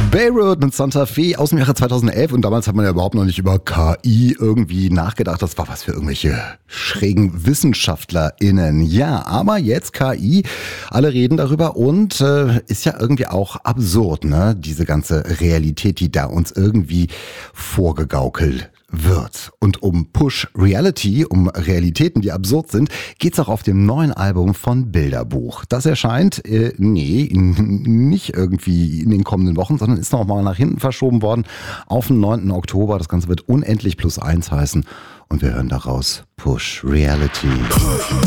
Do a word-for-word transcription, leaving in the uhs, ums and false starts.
Beirut mit Santa Fe aus dem Jahre zweitausendelf und damals hat man ja überhaupt noch nicht über K I irgendwie nachgedacht. Das war was für irgendwelche schrägen WissenschaftlerInnen. Ja, aber jetzt K I, alle reden darüber und äh, ist ja irgendwie auch absurd, ne? Diese ganze Realität, die da uns irgendwie vorgegaukelt wird. Und um Push Reality, um Realitäten, die absurd sind, geht's auch auf dem neuen Album von Bilderbuch. Das erscheint, äh, nee, nicht irgendwie in den kommenden Wochen, sondern ist noch mal nach hinten verschoben worden auf den neunten Oktober. Das Ganze wird unendlich plus eins heißen und wir hören daraus Push Reality.